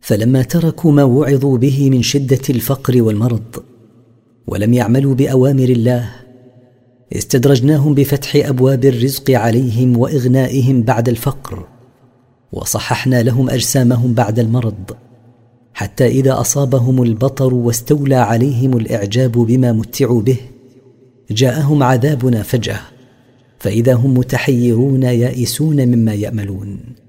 فلما تركوا ما وعظوا به من شدة الفقر والمرض ولم يعملوا بأوامر الله استدرجناهم بفتح أبواب الرزق عليهم وإغنائهم بعد الفقر، وصححنا لهم أجسامهم بعد المرض، حتى إذا أصابهم البطر واستولى عليهم الإعجاب بما متعوا به جاءهم عذابنا فجأة، فإذا هم متحيرون يائسون مما يأملون.